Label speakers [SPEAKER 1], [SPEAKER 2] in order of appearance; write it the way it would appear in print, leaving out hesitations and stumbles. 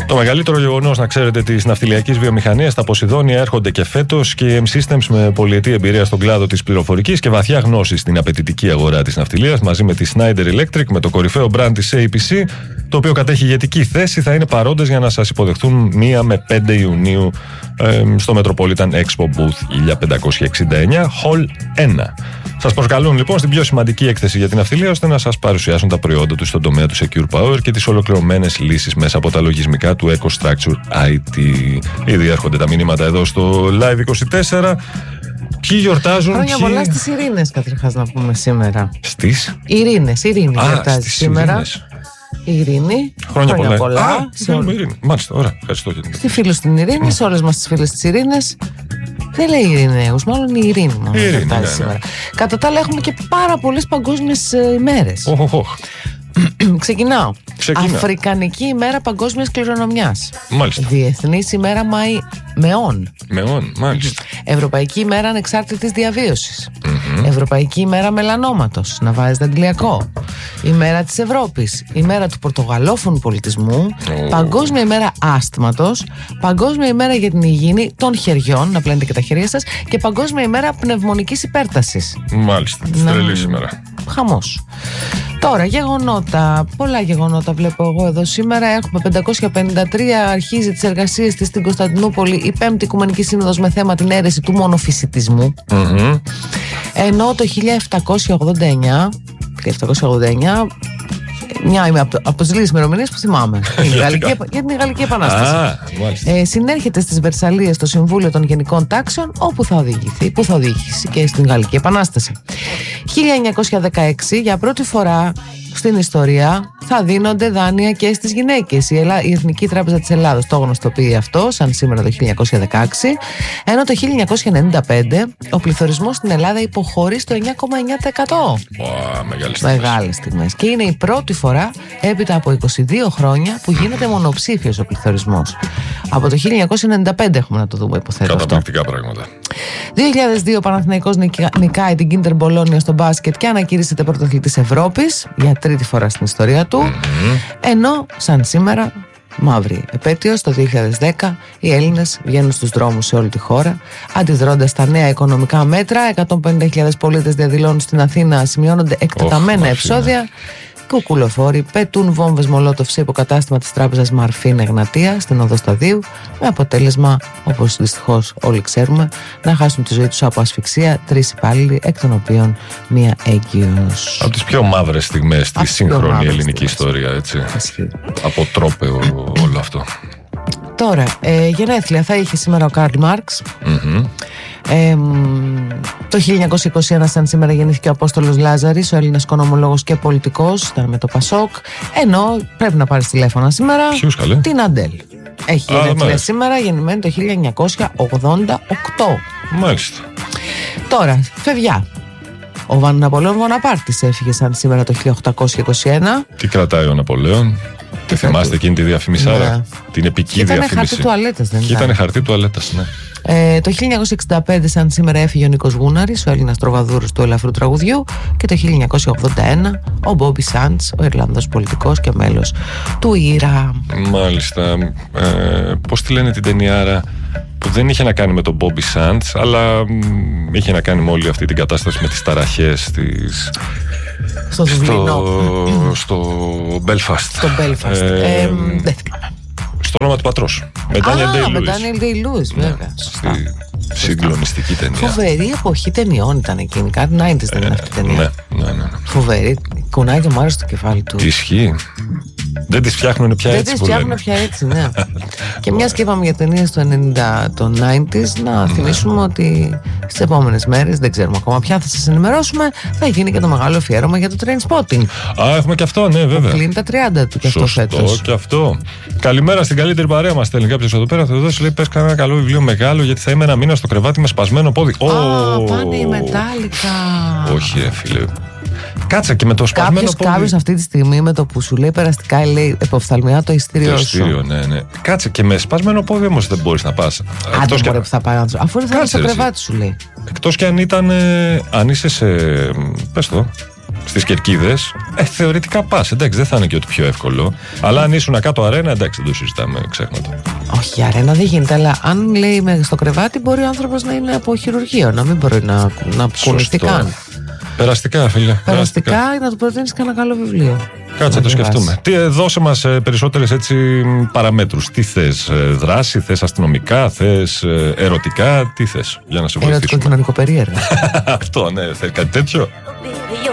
[SPEAKER 1] Το μεγαλύτερο γεγονός, να ξέρετε, της ναυτιλιακής βιομηχανίας, τα Ποσειδόνια έρχονται και φέτος και η M-Systems, με πολυετή εμπειρία στον κλάδο της πληροφορικής και βαθιά γνώση στην απαιτητική αγορά της ναυτιλίας, μαζί με τη Schneider Electric, με το κορυφαίο brand της APC, το οποίο κατέχει ηγετική θέση, θα είναι παρόντες για να σας υποδεχτούν 1 με 5 Ιουνίου στο Metropolitan Expo Booth 1569, Hall 1. Σας προσκαλούν λοιπόν στην πιο σημαντική έκθεση για την ναυτιλία, ώστε να σας παρουσιάσουν τα προϊόντα τους στον τομέα του Secure Power και τις ολοκληρωμένες λύσεις μέσα από τα λογισμικά του EcoStruxure IT. Ήδη έρχονται τα μηνύματα εδώ στο Live24. Ποιοι γιορτάζουν?
[SPEAKER 2] Χρόνια πολλά στις Ειρήνες, καταρχάς να πούμε σήμερα.
[SPEAKER 1] Στις
[SPEAKER 2] Ειρήνες γιορτάζει σήμερα.
[SPEAKER 1] Ειρήνες.
[SPEAKER 2] Η Ειρήνη.
[SPEAKER 1] Χρόνια πολλά. Ειρήνη. Μάλιστα, ωραία. Ευχαριστώ.
[SPEAKER 2] Στη φίλη στην Ειρήνη, σε όλες μας τις φίλες της Ειρήνες. Δεν λέει Ειρηναίους, μάλλον η Ειρήνη μόνο γιορτάζει σήμερα. Κατά τα άλλα, έχουμε και πάρα πολλές παγκόσμιες ημέρες. Ξεκινάω. Αφρικανική ημέρα παγκόσμιας κληρονομιάς.
[SPEAKER 1] Μάλιστα.
[SPEAKER 2] Διεθνής ημέρα μεών.
[SPEAKER 1] Μάλιστα.
[SPEAKER 2] Ευρωπαϊκή ημέρα ανεξάρτητης διαβίωσης. Ευρωπαϊκή ημέρα μελανόματος. Να βάζεις δαντιλιακό. Ημέρα της Ευρώπης. Ημέρα του πορτογαλόφωνου πολιτισμού. Παγκόσμια ημέρα άσθματος. Παγκόσμια ημέρα για την υγιεινή των χεριών. Να πλένετε και τα χέρια σας. Και παγκόσμια ημέρα πνευμονικής υπέρτασης.
[SPEAKER 1] Μάλιστα. Τρελή σήμερα.
[SPEAKER 2] Χαμός. Τώρα, γεγονότα. Πολλά γεγονότα βλέπω εγώ εδώ σήμερα. Έχουμε 553. Αρχίζει τις εργασίες της στην Κωνσταντινούπολη η 5η Οικουμενική Σύνοδος με θέμα την αίρεση του μονοφυσιτισμού. Ενώ το 1789, μια είμαι από τις λίγες ημερομηνίες που θυμάμαι για την Γαλλική Επανάσταση. Συνέρχεται στις Βερσαλίες το Συμβούλιο των Γενικών Τάξεων, όπου που θα οδηγήσει και στην Γαλλική Επανάσταση. 1916, για πρώτη φορά στην ιστορία θα δίνονται δάνεια και στις γυναίκες. Η Εθνική Τράπεζα της Ελλάδος το γνωστοποιεί αυτό, σαν σήμερα το 1916, ενώ το 1995 ο πληθωρισμός στην Ελλάδα υποχωρεί στο 9,9%. Μεγάλες στιγμές. Και είναι η πρώτη φορά έπειτα από 22 χρόνια που γίνεται μονοψήφιος ο πληθωρισμός. Από το 1995 έχουμε να το δούμε, υποθέτω.
[SPEAKER 1] Καταπληκτικά πράγματα.
[SPEAKER 2] 2002 ο Παναθηναϊκός νικάει την Κίντερ Μπολόνια στο μπάσκετ και ανακηρύσσεται πρωταθλητής Ευρώπης για τρίτη φορά στην ιστορία του. Ενώ σαν σήμερα, μαύρη επέτειος, το 2010 οι Έλληνες βγαίνουν στους δρόμους σε όλη τη χώρα αντιδρώντας στα νέα οικονομικά μέτρα. 150.000 πολίτες διαδηλώνουν στην Αθήνα, σημειώνονται εκτεταμένα επεισόδια. Κουκουλοφόροι πετούν βόμβες μολότοφ σε υποκατάστημα της τράπεζας Μαρφίν Εγνατία στην οδό Σταδίου, με αποτέλεσμα, όπως δυστυχώς όλοι ξέρουμε, να χάσουν τη ζωή τους από ασφυξία 3 υπάλληλοι, εκ των οποίων μία έγκυος. Από
[SPEAKER 1] τις πιο μαύρες στιγμές στη σύγχρονη ελληνική ιστορία, έτσι. Αποτρόπαιο όλο αυτό.
[SPEAKER 2] Τώρα, γενέθλια θα είχε σήμερα ο Καρλ Μάρξ. Το 1921 σαν σήμερα γεννήθηκε ο Απόστολος Λάζαρης, ο Έλληνας οικονομολόγος και πολιτικός, ήταν με το Πασόκ. Ενώ πρέπει να πάρεις τηλέφωνα σήμερα την Αντέλ. Έχει γενέθλια σήμερα, γεννημένη το 1988.
[SPEAKER 1] Μάλιστα.
[SPEAKER 2] Τώρα, φευγιά. Ο Ναπολέον Βοναπάρτης έφυγε σαν σήμερα το 1821.
[SPEAKER 1] Τι κρατάει ο Ναπολέον? Και θυμάστε εκείνη τη διαφημισάρα, την επική διαφήμιση.
[SPEAKER 2] Ήταν χαρτί τουαλέτας, δεν ήταν?
[SPEAKER 1] Ήταν χαρτί τουαλέτας, ναι.
[SPEAKER 2] Το 1965 σαν σήμερα έφυγε ο Νίκος Γούναρης, ο Έλληνας τροβαδούρος του ελαφρού τραγουδιού. Και το 1981 ο Μπόμπι Σάντς, ο Ιρλανδός πολιτικός και μέλος του ΙΡΑ.
[SPEAKER 1] Μάλιστα. Πώς τη λένε την ταινιάρα που δεν είχε να κάνει με τον Μπόμπι Σάντς, αλλά είχε να κάνει με όλη αυτή την κατάσταση με τις ταραχές της...
[SPEAKER 2] Στο Δουβλίνο.
[SPEAKER 1] Στο Belfast.
[SPEAKER 2] Στο Belfast. Δεν θυμάμαι.
[SPEAKER 1] Στο όνομα του πατρός. Με
[SPEAKER 2] Daniel Day-Lewis, βέβαια.
[SPEAKER 1] Στη συγκλονιστική ταινία.
[SPEAKER 2] Φοβερή εποχή ταινιών ήταν εκείνη. Κάτι 90's δεν είναι αυτή η ταινία.
[SPEAKER 1] Ναι.
[SPEAKER 2] Φοβερή. Κουνάει το Μάριο στο κεφάλι του.
[SPEAKER 1] Ισχύει. Δεν τις φτιάχνουν πια έτσι.
[SPEAKER 2] Δεν τις φτιάχνουν πια έτσι, ναι. Και μιας και είπαμε για ταινίες του 90, των 90's, να θυμίσουμε ότι στις επόμενες μέρες, δεν ξέρουμε ακόμα πια, θα σας ενημερώσουμε, θα γίνει και το μεγάλο αφιέρωμα για το Trainspotting.
[SPEAKER 1] Έχουμε και αυτό, ναι, βέβαια.
[SPEAKER 2] Κλείνει τα 30 του και αυτό φέτος.
[SPEAKER 1] Σωστό και αυτό. Καλημέρα στην καλύτερη παρέα μας, στέλνει κάποιος εδώ πέρα. Θα του δώσει, λέει, πες κανένα καλό βιβλίο μεγάλο, γιατί θα είμαι ένα μήνα στο κρεβάτι με σπασμένο πόδι.
[SPEAKER 2] Πάνε η Μετάλλικα.
[SPEAKER 1] Όχι, φίλε. Κάτσε και με το σπασμένο πόδι.
[SPEAKER 2] Κάποιος αυτή τη στιγμή με το που σου λέει περαστικά, λέει εποφθαλμιά το ειστήριό σου.
[SPEAKER 1] Το ειστήριο, ναι. Κάτσε και με σπασμένο πόδι όμως δεν μπορείς να πας.
[SPEAKER 2] Άντε μπορεί που θα πάει, αφού δεν θα είναι στο κρεβάτι σου, λέει.
[SPEAKER 1] Εκτός και αν είσαι σε. Πες το. στις κερκίδες, θεωρητικά πας. Εντάξει, δεν θα είναι και ότι πιο εύκολο. Αλλά αν ήσουν κάτω αρένα, εντάξει, δεν το συζητάμε, ξέχνα το.
[SPEAKER 2] Όχι, αρένα δεν γίνεται. Αλλά αν λέει στο κρεβάτι, μπορεί ο άνθρωπος να είναι από χειρουργείο, να μην μπορεί να κουνηθεί καν.
[SPEAKER 1] Περαστικά, φίλε.
[SPEAKER 2] Περαστικά, να του προτείνεις κανένα καλό βιβλίο.
[SPEAKER 1] Κάτσε να το σκεφτούμε. Δώσε μας περισσότερες έτσι παραμέτρους. Τι θες, δράση, θες αστυνομικά, θες ερωτικά, τι θες, για να σε βοηθήσουμε.
[SPEAKER 2] Ερωτικό κοινωνικό περίεργο.
[SPEAKER 1] Αυτό, ναι, θέλει κάτι τέτοιο.